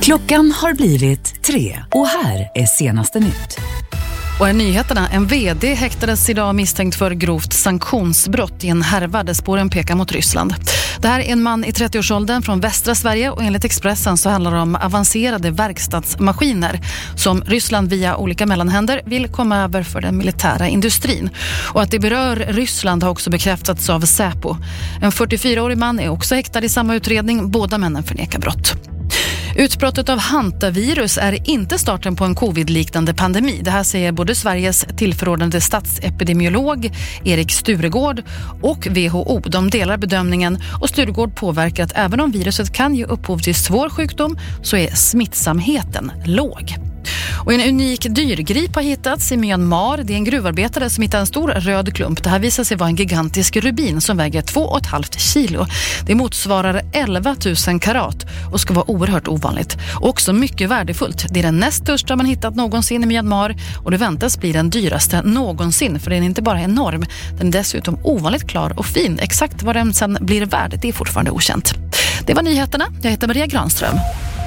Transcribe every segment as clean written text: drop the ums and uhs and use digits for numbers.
Klockan har blivit 3 och här är senaste nytt. Och i nyheterna, en vd häktades idag misstänkt för grovt sanktionsbrott i en härva där spåren pekar mot Ryssland. Det här är en man i 30-årsåldern från västra Sverige och enligt Expressen så handlar det om avancerade verkstadsmaskiner som Ryssland via olika mellanhänder vill komma över för den militära industrin. Och att det berör Ryssland har också bekräftats av Säpo. En 44-årig man är också häktad i samma utredning, båda männen förnekar brott. Utbrottet av hantavirus är inte starten på en covid-liknande pandemi. Det här säger både Sveriges tillförordnade statsepidemiolog Erik Sturegård och WHO. De delar bedömningen och Sturegård påverkar att även om viruset kan ge upphov till svår sjukdom så är smittsamheten låg. Och en unik dyrgrip har hittats i Myanmar. Det är en gruvarbetare som hittar en stor röd klump. Det här visar sig vara en gigantisk rubin som väger 2,5 kilo. Det motsvarar 11 000 karat och ska vara oerhört ovanligt. Och också mycket värdefullt. Det är den näst största man hittat någonsin i Myanmar och det väntas bli den dyraste någonsin för den är inte bara enorm. Den är dessutom ovanligt klar och fin. Exakt vad den sen blir värd, det är fortfarande okänt. Det var nyheterna. Jag heter Maria Granström.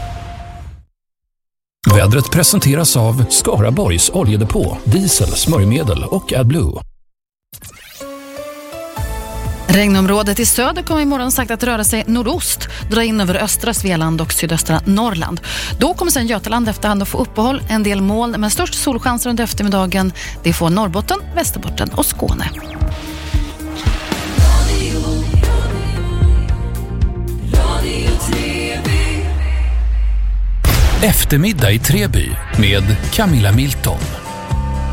Vädret presenteras av Skaraborgs oljedepå, diesel, smörjmedel och AdBlue. Regnområdet i söder kommer imorgon sagt att röra sig nordost, dra in över östra Svealand och sydöstra Norrland. Då kommer sen Götaland efterhand att få uppehåll, en del moln, men störst solchanser under eftermiddagen. Det får Norrbotten, Västerbotten och Skåne. Eftermiddag i Treby med Camilla Milton.